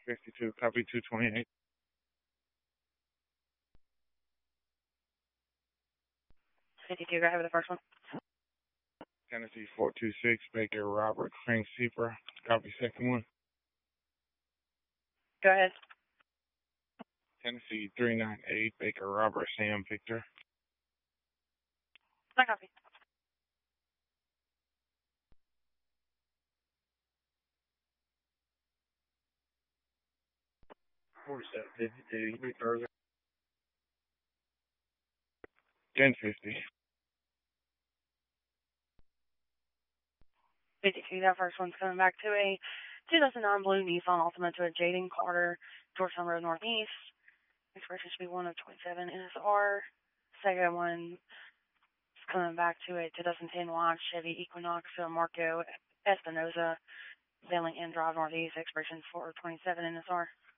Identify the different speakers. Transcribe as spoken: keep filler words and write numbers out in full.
Speaker 1: fifty-two, copy two twenty-eight.
Speaker 2: fifty-two, go ahead with the first one.
Speaker 1: Tennessee four two six, Baker Robert Frank Seeper, copy second one.
Speaker 2: Go ahead.
Speaker 1: Tennessee three nine eight, Baker Robert Sam Victor.
Speaker 2: I copy.
Speaker 1: forty-seven fifty-two, you be further. ten fifty.
Speaker 2: fifty-two, that first one's coming back to a two thousand nine blue Nissan Altima to a Jaden Carter, Georgetown Road Northeast. Expiration should be one of twenty-seven N S R. Second one is coming back to a two thousand ten Lodge Chevy Equinox to a Marco Espinoza, Veiling and Drive Northeast. Expiration four of twenty-seven N S R.